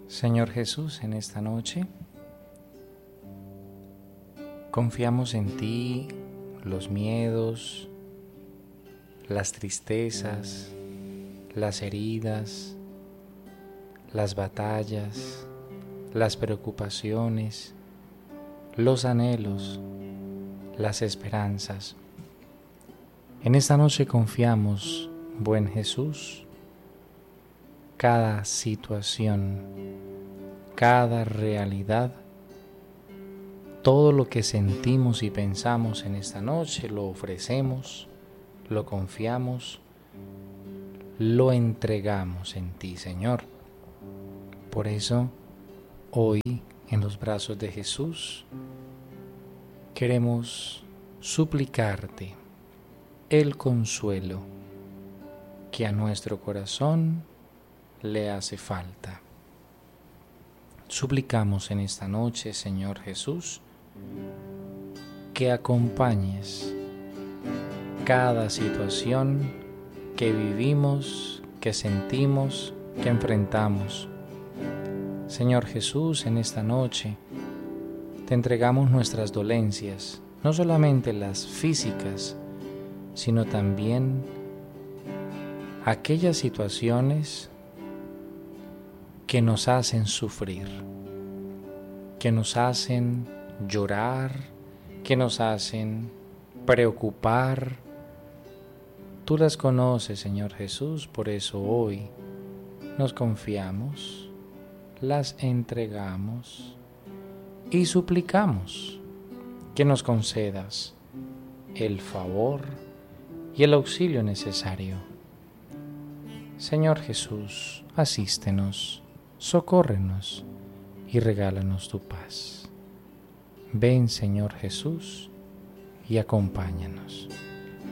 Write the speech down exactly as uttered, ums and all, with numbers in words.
Señor Jesús, en esta noche confiamos en ti los miedos, las tristezas, las heridas, las batallas, las preocupaciones, los anhelos, las esperanzas. En esta noche confiamos, buen Jesús, cada situación, cada realidad, todo lo que sentimos y pensamos en esta noche lo ofrecemos, lo confiamos, lo entregamos en ti, Señor. Por eso, hoy, en los brazos de Jesús, queremos suplicarte el consuelo que a nuestro corazón le hace falta. Suplicamos en esta noche, Señor Jesús, que acompañes cada situación que vivimos, que sentimos, que enfrentamos. Señor Jesús, en esta noche te entregamos nuestras dolencias, no solamente las físicas, sino también aquellas situaciones que nos hacen sufrir, que nos hacen llorar, que nos hacen preocupar. Tú las conoces, Señor Jesús, por eso hoy nos confiamos, las entregamos y suplicamos que nos concedas el favor y el auxilio necesario. Señor Jesús, asístenos, socórrenos y regálanos tu paz. Ven, Señor Jesús, y acompáñanos.